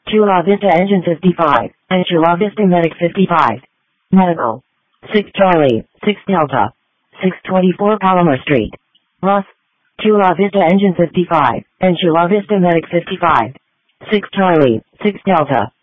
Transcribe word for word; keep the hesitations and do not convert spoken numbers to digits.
Chula Vista Engine fifty-five, and Chula Vista Medic fifty-five. Medical. six Charlie, six Delta. six twenty-four Palomar Street. Ross. Chula Vista Engine fifty-five, and Chula Vista Medic fifty-five. six Charlie, six Delta.